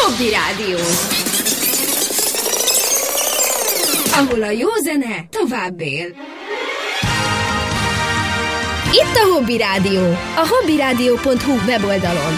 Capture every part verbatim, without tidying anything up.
Hobby Rádió, ahol a jó zene tovább él. Itt a Hobby Rádió, a hobbyradio pont hu weboldalon.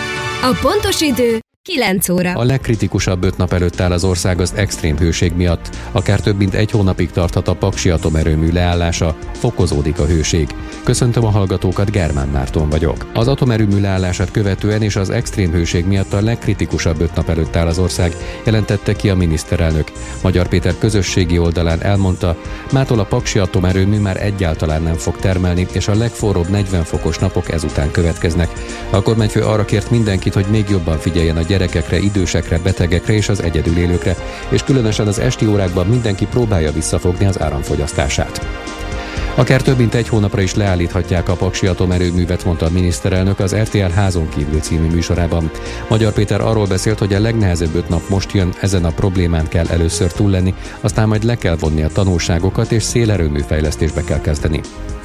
A pontos idő kilenc óra. A legkritikusabb öt nap előtt áll az ország az extrém hőség miatt. Akár több mint egy hónapig tarthat a Paksi atomerőmű leállása, fokozódik a hőség. Köszöntöm a hallgatókat, Germán Márton vagyok. Az atomerőmű leállását követően és az extrém hőség miatt a legkritikusabb öt nap előtt áll az ország, jelentette ki a miniszterelnök. Magyar Péter közösségi oldalán elmondta, mától a Paksi atomerőmű már egyáltalán nem fog termelni, és a legforróbb negyven fokos napok ezután következnek. A kormányfő arra kért mindenkit, hogy még jobban figyeljen a gyerekekre, idősekre, betegekre és az egyedülélőkre, és különösen az esti órákban mindenki próbálja visszafogni az áramfogyasztását. Akár több mint egy hónapra is leállíthatják a Paksi atomerőművet, mondta a miniszterelnök az er té el Házon kívül című műsorában. Magyar Péter arról beszélt, hogy a legnehezebb öt nap most jön, ezen a problémán kell először túl lenni, aztán majd le kell vonni a tanulságokat és szélerőmű fejlesztésbe kell kezdeni.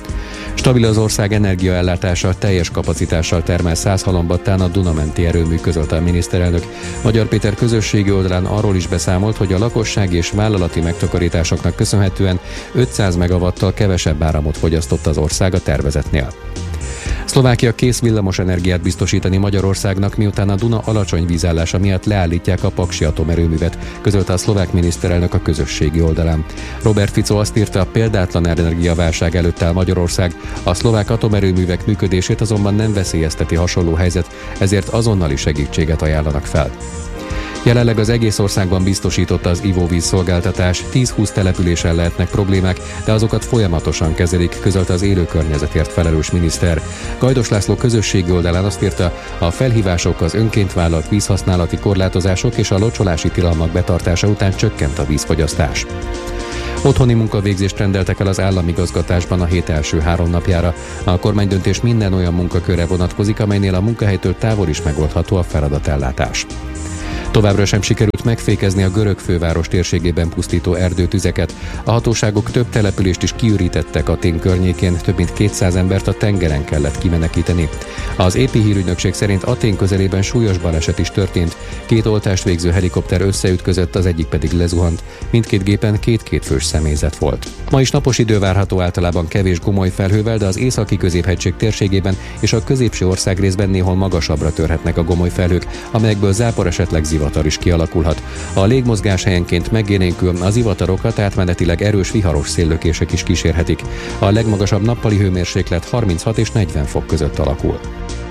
Stabil az ország energiaellátása, teljes kapacitással termel száz halombattán a Duna-menti erőmű, közölte a miniszterelnök. Magyar Péter közösségi oldalán arról is beszámolt, hogy a lakossági és vállalati megtakarításoknak köszönhetően ötszáz megawattal kevesebb áramot fogyasztott az ország a tervezetnél. Szlovákia kész villamos energiát biztosítani Magyarországnak, miután a Duna alacsony vízállása miatt leállítják a Paksi atomerőművet, közölte a szlovák miniszterelnök a közösségi oldalán. Robert Fico azt írta, példátlan energiaválság előtt áll Magyarország, a szlovák atomerőművek működését azonban nem veszélyezteti hasonló helyzet, ezért azonnali segítséget ajánlanak fel. Jelenleg az egész országban biztosította az ivóvíz szolgáltatás, tíz-húsz településen lehetnek problémák, de azokat folyamatosan kezelik, közölte az élő környezetért felelős miniszter. Gajdos László közösségi oldalán azt írta, a felhívások, az önként vállalt vízhasználati korlátozások és a locsolási tilalmak betartása után csökkent a vízfogyasztás. Otthoni munkavégzést rendeltek el az államigazgatásban a hét első három napjára. A kormánydöntés minden olyan munkakörre vonatkozik, amelynél a munkahelytől távol is megoldható a feladatellátás. Továbbra sem sikerült megfékezni a görög főváros térségében pusztító erdőtüzeket. A hatóságok több települést is kiürítettek Atén környékén, több mint kétszáz embert a tengeren kellett kimenekíteni. Az é pé hírügynökség szerint Atén közelében súlyos baleset is történt. Két oltást végző helikopter összeütközött, az egyik pedig lezuhant. Mindkét gépen két-két fős személyzet volt. Ma is napos idő várható, általában kevés gomoly felhővel, de az északi középhegység térségében és a középső országrészben néhol magasabbra törhetnek a gomoly felhők, amelyekből zápor, esetleg zivatar is kialakulhat. A légmozgás helyenként megélénkül, az zivatarokat átmenetileg erős viharos széllökések is kísérhetik. A legmagasabb nappali hőmérséklet harminchat és negyven fok között alakul.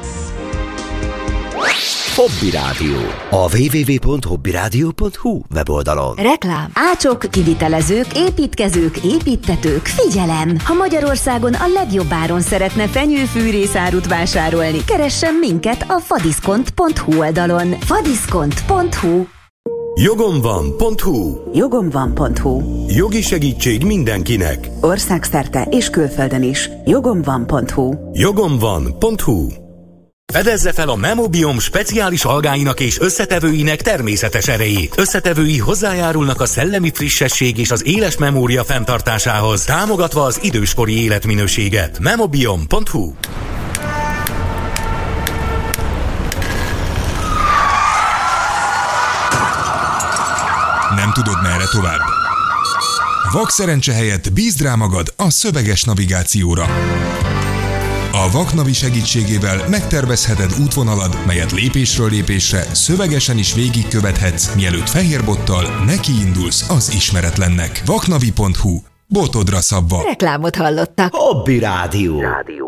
Hobby Rádió. A double-u double-u double-u pont hobbyradio pont hu weboldalon. Reklám. Ácsok, kivitelezők, építkezők, építtetők. Figyelem! Ha Magyarországon a legjobb áron szeretne fenyőfűrészárut vásárolni, keressen minket a fadiszkont pont hu oldalon. fadiszkont pont hu. Jogom van pont hu. Jogom van pont hu. Jogi segítség mindenkinek. Országszerte és külföldön is. Jogom van pont hu. Jogom van pont hu. Fedezze fel a Memobiom speciális algáinak és összetevőinek természetes erejét. Összetevői hozzájárulnak a szellemi frissesség és az éles memória fenntartásához, támogatva az időskori életminőséget. Memobiom pont hu. Nem tudod, merre tovább? Vakszerencse helyett bízd rá magad a szöveges navigációra. A Vaknavi segítségével megtervezheted útvonalad, melyet lépésről lépésre szövegesen is végigkövethetsz, mielőtt fehérbottal nekiindulsz az ismeretlennek. vaknavi pont hu. Botodra szabva. Reklámot hallottak. Hobby Rádió.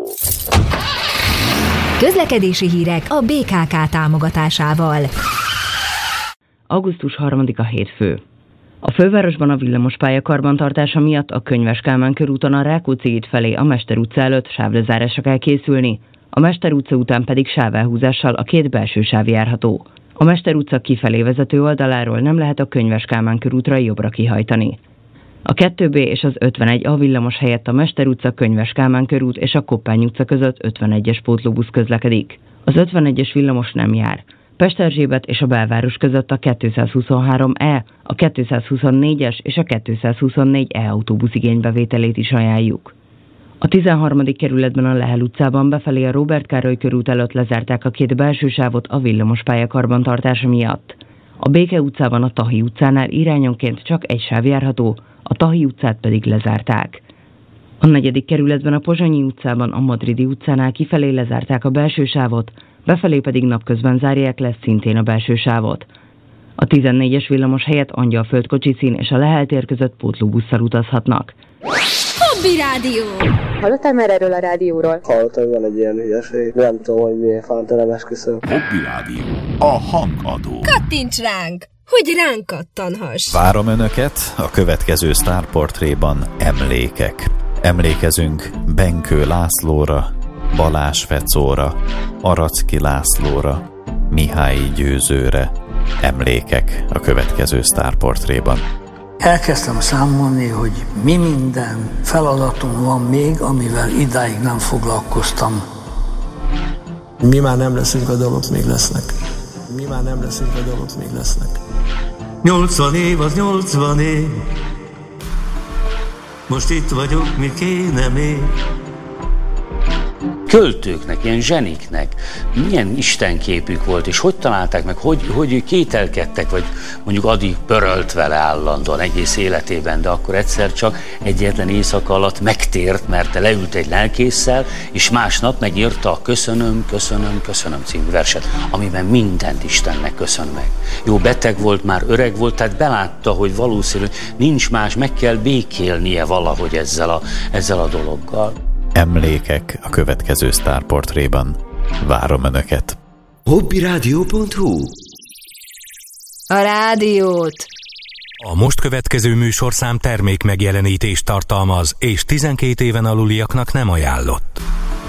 Közlekedési hírek a bé ká ká támogatásával. augusztus harmadika hétfő. A fővárosban a villamospálya karbantartása miatt a Könyves Kálmán körúton a Rákóczi híd felé a Mester utca előtt sávlezárásra kell készülni, a Mester utca után pedig sávelhúzással a két belső sáv járható. A Mester utca kifelé vezető oldaláról nem lehet a Könyves Kálmán körútra jobbra kihajtani. A kettő bé és az ötvenegy A villamos helyett a Mester utca, Könyves Kálmán körút és a Koppány utca között ötvenegyes pótlóbusz közlekedik. Az ötvenegyes villamos nem jár. Pesterzsébet és a belváros között a kétszázhuszonhárom E, a kétszázhuszonnégyes és a kétszázhuszonnégy E autóbusz igénybevételét is ajánljuk. A tizenharmadik kerületben a Lehel utcában befelé a Róbert Károly körút előtt lezárták a két belső sávot a villamospálya karbantartása miatt. A Béke utcában a Tahi utcánál irányonként csak egy sáv járható, a Tahi utcát pedig lezárták. A negyedik kerületben a Pozsonyi utcában a Madridi utcánál kifelé lezárták a belső sávot, befelé pedig napközben zárják le szintén a belső sávot. A tizennégyes villamos helyett Angyalföld kocsiszín és a Lehel tér között pótlóbusszal utazhatnak. Hobby Rádió! Hallottál már erről a rádióról? Hallottam, hogy van egy ilyen hülyeség. Nem tudom, hogy miért fánt, nem esküszöm. Hobby Rádió. A hangadó. Kattints ránk, hogy ránk kattanhass. Várom Önöket a következő sztárportréban emlékek. Emlékezünk Benkő Lászlóra, Balázs Fecóra, Aracki Lászlóra, Mihályi Győzőre. Emlékek a következő sztárportréban. Elkezdtem számolni, hogy mi minden feladatom van még, amivel idáig nem foglalkoztam. Mi már nem leszünk, a dalok még lesznek. Mi már nem leszünk, a dalok még lesznek. Nyolcvan év az nyolcvan év. Most itt vagyok, mi kéne még. Költőknek, ilyen zseniknek milyen istenképük volt, és hogy találták meg, hogy, hogy kételkedtek, vagy mondjuk addig pörölt vele állandóan egész életében, de akkor egyszer csak egyetlen éjszaka alatt megtért, mert leült egy lelkésszel, és másnap megírta a Köszönöm, köszönöm, köszönöm című verset, amiben mindent Istennek köszön meg. Jó, beteg volt, már öreg volt, tehát belátta, hogy valószínű nincs más, meg kell békélnie valahogy ezzel a, ezzel a dologgal. Emlékek a következő sztárportréban. Várom Önöket. hobbyradio pont hu A rádiót. A most következő műsorszám termék megjelenítést tartalmaz, és tizenkét éven aluliaknak nem ajánlott.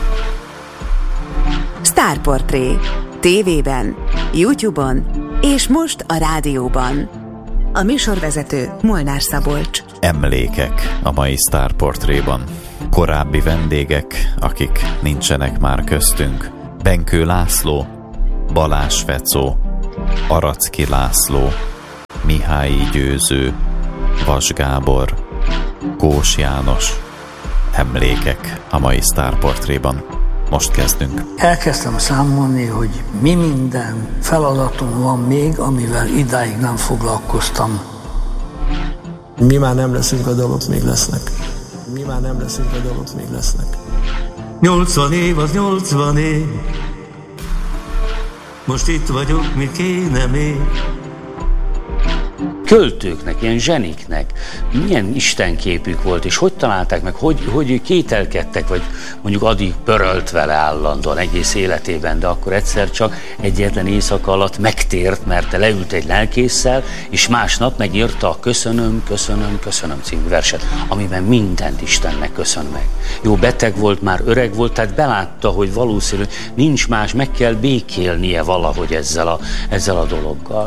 Sztárportré. tévében, YouTube-on és most a rádióban. A műsorvezető Molnár Szabolcs. Emlékek a mai sztárportréban. Korábbi vendégek, akik nincsenek már köztünk. Benkő László, Balázs Fecó, Aracki László, Mihályi Győző, Vas Gábor, Kós János. Emlékek a mai sztárportréban. Most kezdünk. Elkezdtem számolni, hogy mi minden feladatom van még, amivel idáig nem foglalkoztam. Mi már nem leszünk, a dalok még lesznek. Mi már nem leszünk, a dalok még lesznek. Nyolcvan év az nyolcvan év. Most itt vagyok, mi kéne még. Költőknek, ilyen zseniknek milyen istenképük volt, és hogy találták meg, hogy, hogy kételkedtek, vagy mondjuk addig pörölt vele állandóan egész életében, de akkor egyszer csak egyetlen éjszaka alatt megtért, mert leült egy lelkésszel, és másnap megírta a Köszönöm, köszönöm, köszönöm című verset, amiben mindent Istennek köszön meg. Jó, beteg volt, már öreg volt, tehát belátta, hogy valószínű nincs más, meg kell békélnie valahogy ezzel a, ezzel a dologgal.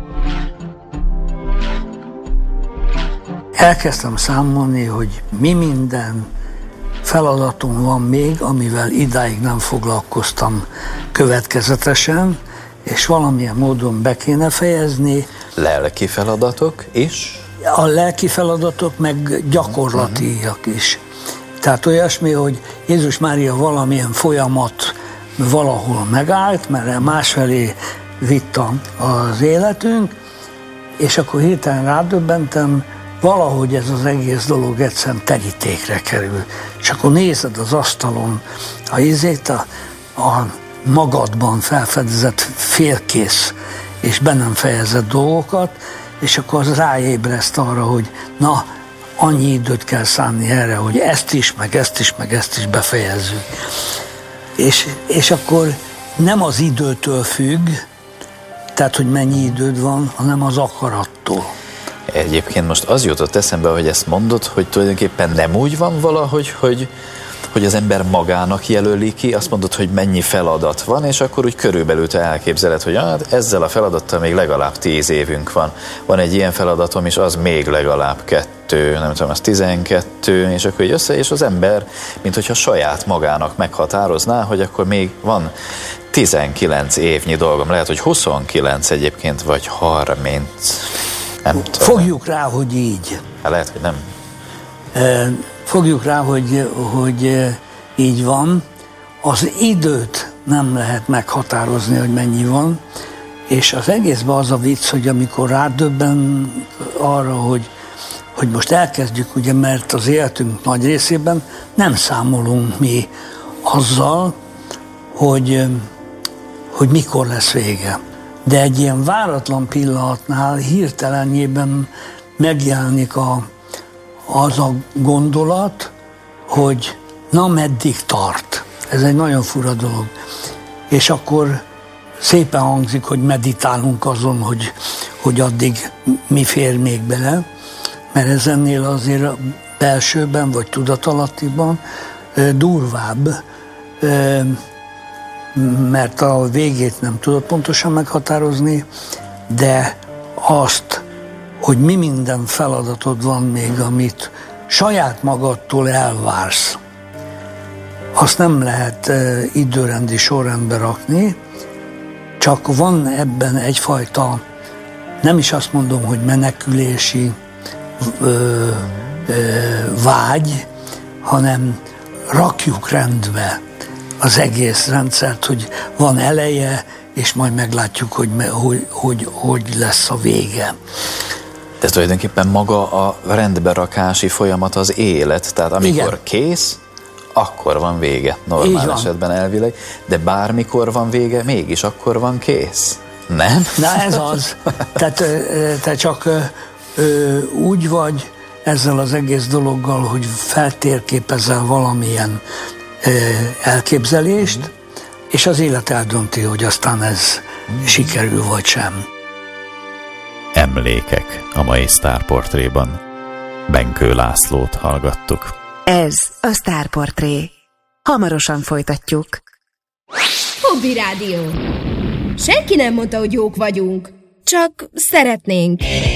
Elkezdtem számolni, hogy mi minden feladatom van még, amivel idáig nem foglalkoztam következetesen, és valamilyen módon be kéne fejezni. Lelki feladatok is? A lelki feladatok, meg gyakorlatiak is. Tehát olyasmi, hogy Jézus Mária valamilyen folyamat valahol megállt, mert másfelé vitt az életünk, és akkor hirtelen rádöbbentem, valahogy ez az egész dolog egyszerűen terítékre kerül. És akkor nézed az asztalon a ízét, a, a magadban felfedezett félkész és be nem fejezett dolgokat, és akkor az ráébreszt arra, hogy na, annyi időt kell szánni erre, hogy ezt is, meg ezt is, meg ezt is befejezzük. És, és akkor nem az időtől függ, tehát, hogy mennyi időd van, hanem az akarattól. Egyébként most az jutott eszembe, hogy ezt mondod, hogy tulajdonképpen nem úgy van valahogy, hogy, hogy az ember magának jelöli ki, azt mondod, hogy mennyi feladat van, és akkor úgy körülbelül te elképzeled, hogy hát ezzel a feladattal még legalább tíz évünk van. Van egy ilyen feladatom, és az még legalább kettő, nem tudom, az tizenkettő, és akkor így össze, és az ember, mint hogyha saját magának meghatározná, hogy akkor még van tizenkilenc évnyi dolgom, lehet, hogy huszonkilenc egyébként, vagy harminc. Nem Fogjuk rá, hogy így. Hát lehet, hogy nem. Fogjuk rá, hogy, hogy így van. Az időt nem lehet meghatározni, hogy mennyi van, És az egészben az a vicc, hogy amikor rádöbben arra, hogy, hogy most elkezdjük, ugye, mert az életünk nagy részében nem számolunk mi azzal, hogy, hogy mikor lesz vége. De egy ilyen váratlan pillanatnál hirtelenjében megjelenik a, az a gondolat, hogy na, meddig tart. Ez egy nagyon fura dolog. És akkor szépen hangzik, hogy meditálunk azon, hogy, hogy addig mi fér még bele, mert ez ennél azért belsőben, vagy tudatalattiban durvább, mert a végét nem tudod pontosan meghatározni, de azt, hogy mi minden feladatod van még, amit saját magadtól elvársz, azt nem lehet időrendi sorrendbe rakni, csak van ebben egyfajta, nem is azt mondom, hogy menekülési ö, ö, vágy, hanem rakjuk rendbe az egész rendszert, hogy van eleje, és majd meglátjuk, hogy, hogy, hogy, hogy lesz a vége. De tulajdonképpen maga a rendberakási folyamat az élet, tehát amikor igen, kész, akkor van vége, normál esetben elvileg, de bármikor van vége, mégis akkor van kész. Nem? Na ez az. Tehát te csak ö, úgy vagy ezzel az egész dologgal, hogy feltérképezel valamilyen ö, elképzelést, mm. és az élet eldönti, hogy aztán ez mm. sikerül vagy sem. Emlékek a mai Sztárportréban. Benkő Lászlót hallgattuk. Ez a Sztárportré. Hamarosan folytatjuk. Hobby Rádió. Senki nem mondta, hogy jók vagyunk, csak szeretnénk.